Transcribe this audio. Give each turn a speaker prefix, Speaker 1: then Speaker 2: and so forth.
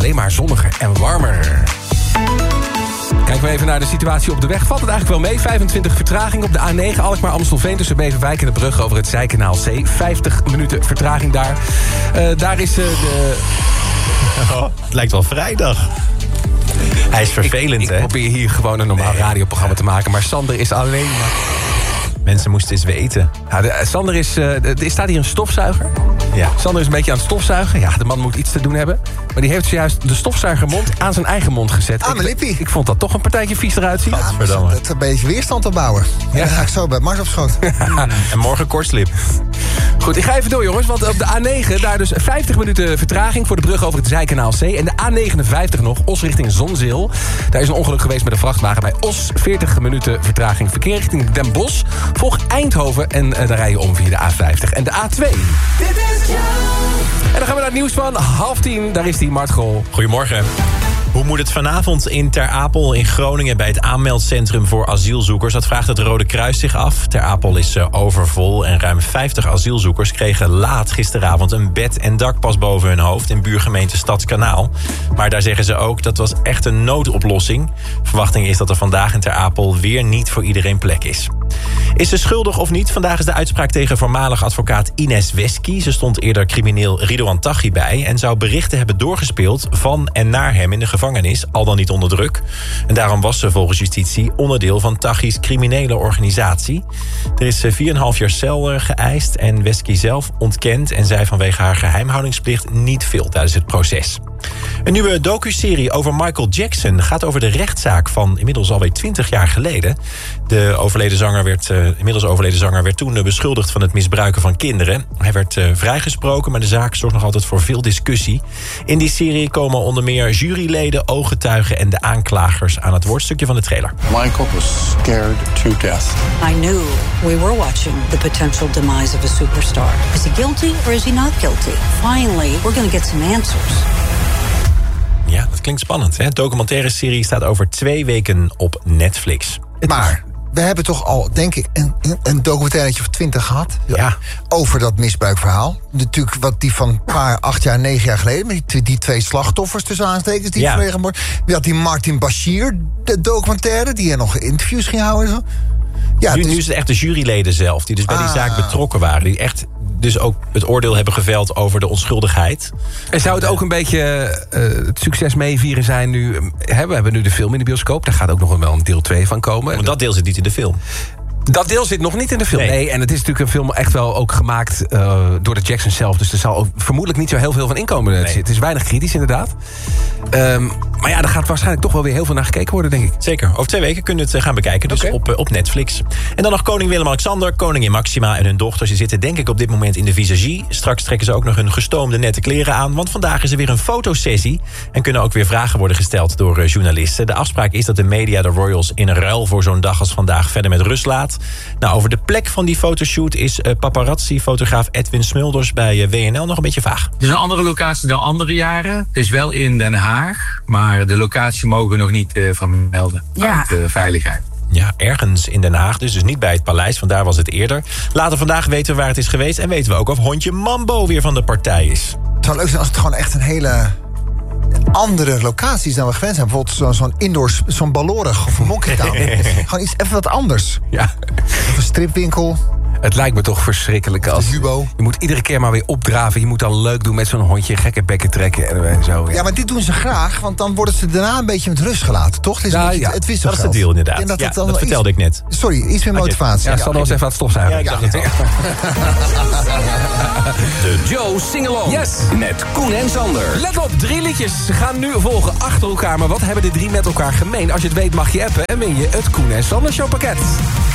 Speaker 1: alleen maar zonniger en warmer. Kijken we even naar de situatie op de weg. Valt het eigenlijk wel mee? 25 vertraging op de A9 Alkmaar-Amstelveen... tussen Beverwijk en de brug over het Zijkanaal C. 50 minuten vertraging daar. Daar is de...
Speaker 2: Oh, het lijkt wel vrijdag. Hij is vervelend,
Speaker 1: ik
Speaker 2: hè?
Speaker 1: Ik probeer hier gewoon een normaal radioprogramma te maken... maar Sander is alleen maar...
Speaker 2: Mensen moesten eens weten.
Speaker 1: Ja, Sander is... er staat hier een stofzuiger.
Speaker 2: Ja.
Speaker 1: Sander is een beetje aan het stofzuigen. Ja, de man moet iets te doen hebben. Maar die heeft zojuist de stofzuigermond aan zijn eigen mond gezet.
Speaker 3: Ah, mijn lippie.
Speaker 1: Ik vond dat toch een partijtje vies eruit zien.
Speaker 3: Ja, maar dat een beetje weerstand opbouwen. Ja. Dan ga ik zo bij Mars op schoot.
Speaker 2: En morgen kortslip.
Speaker 1: Goed, ik ga even door, jongens. Want op de A9, daar dus 50 minuten vertraging... voor de brug over het Zijkanaal C. En de A59 nog, Os richting Zonzeel. Daar is een ongeluk geweest met een vrachtwagen bij Os. 40 minuten vertraging. Verkeer richting Den Bosch. Volg Eindhoven en daar rij je om via de A50 en de A2. Dit is en dan gaan we naar het nieuws van 9:30. Daar is die, Mart Grol.
Speaker 2: Goedemorgen. Hoe moet het vanavond in Ter Apel in Groningen... bij het aanmeldcentrum voor asielzoekers? Dat vraagt het Rode Kruis zich af. Ter Apel is overvol en ruim 50 asielzoekers... kregen laat gisteravond een bed en dakpas boven hun hoofd... in buurgemeente Stadskanaal. Maar daar zeggen ze ook, dat was echt een noodoplossing. Verwachting is dat er vandaag in Ter Apel weer niet voor iedereen plek is. Is ze schuldig of niet? Vandaag is de uitspraak tegen voormalig advocaat Ines Wesky. Ze stond eerder crimineel Ridouan Taghi bij... en zou berichten hebben doorgespeeld van en naar hem in de gevangenis... al dan niet onder druk. En daarom was ze volgens justitie onderdeel van Taghi's criminele organisatie. Er is 4,5 jaar cel geëist en Wesky zelf ontkent... en zei vanwege haar geheimhoudingsplicht niet veel tijdens het proces. Een nieuwe docuserie over Michael Jackson gaat over de rechtszaak van inmiddels alweer 20 jaar geleden. De inmiddels overleden zanger werd toen beschuldigd van het misbruiken van kinderen. Hij werd vrijgesproken, maar de zaak zorgt nog altijd voor veel discussie. In die serie komen onder meer juryleden, ooggetuigen en de aanklagers aan het woord. Stukje van de trailer.
Speaker 4: Michael was scared to death.
Speaker 5: I knew we were watching the potential demise of a superstar. Is he guilty or is he not guilty? Finally, we're going to get some answers.
Speaker 2: Ja, dat klinkt spannend. Hè? De documentaire serie staat over 2 weken op Netflix.
Speaker 3: Maar we hebben toch al, denk ik, een documentairetje of 20 gehad...
Speaker 2: Ja.
Speaker 3: over dat misbruikverhaal. Natuurlijk wat die van 8 jaar, 9 jaar geleden... met die 2 slachtoffers tussen aanstekens die vanwege moord. We had die Martin Bashir, de documentaire... die er nog interviews ging houden en zo. Ja,
Speaker 2: nu is het echt de juryleden zelf, die dus bij die zaak betrokken waren. Die echt dus ook het oordeel hebben geveld over de onschuldigheid.
Speaker 1: En zou het ook een beetje het succes meevieren zijn nu... We hebben nu de film in de bioscoop. Daar gaat ook nog wel een deel 2 van komen.
Speaker 2: Want dat deel zit niet in de film.
Speaker 1: Dat deel zit nog niet in de film. Nee, en het is natuurlijk een film echt wel ook gemaakt door de Jacksons zelf. Dus er zal ook vermoedelijk niet zo heel veel van inkomen. Nee. Het is weinig kritisch, inderdaad. Maar ja, er gaat waarschijnlijk toch wel weer heel veel naar gekeken worden, denk ik.
Speaker 2: Zeker. Over 2 weken kunnen we het gaan bekijken. Dus op Netflix. En dan nog koning Willem-Alexander, koningin Maxima en hun dochters. Die zitten denk ik op dit moment in de visagie. Straks trekken ze ook nog hun gestoomde nette kleren aan. Want vandaag is er weer een fotosessie. En kunnen ook weer vragen worden gesteld door journalisten. De afspraak is dat de media de royals in ruil voor zo'n dag als vandaag verder met rust laat. Nou, over de plek van die fotoshoot is paparazzi-fotograaf Edwin Smulders bij WNL nog een beetje vaag.
Speaker 6: Het is een andere locatie dan andere jaren. Het is wel in Den Haag, maar de locatie mogen we nog niet vermelden. Uit veiligheid.
Speaker 2: Ja, ergens in Den Haag, dus niet bij het paleis, want daar was het eerder. Later vandaag weten we waar het is geweest en weten we ook of hondje Mambo weer van de partij is.
Speaker 3: Het zou leuk zijn als het gewoon echt een hele andere locaties dan we gewend zijn. Bijvoorbeeld zo'n indoor, zo'n ballorig of een monkeytown. Gewoon iets even wat anders.
Speaker 1: Ja.
Speaker 3: Of een stripwinkel.
Speaker 1: Het lijkt me toch verschrikkelijk als... Je moet iedere keer maar weer opdraven. Je moet dan leuk doen met zo'n hondje, gekke bekken trekken en zo.
Speaker 3: Ja, maar dit doen ze graag, want dan worden ze daarna een beetje met rust gelaten, toch? Het is het wisselgeld.
Speaker 2: Dat is de deal, inderdaad. Dat vertelde ik net.
Speaker 3: Sorry, iets meer motivatie.
Speaker 1: Ja, zal wel eens even aan het stofzuigen.
Speaker 2: Ja, ik dacht het
Speaker 7: De Joe Singalong.
Speaker 1: Yes.
Speaker 7: Met Koen en Sander.
Speaker 1: Let op, 3 liedjes gaan nu volgen achter elkaar. Maar wat hebben de 3 met elkaar gemeen? Als je het weet mag je appen en win je het Koen en Sander showpakket.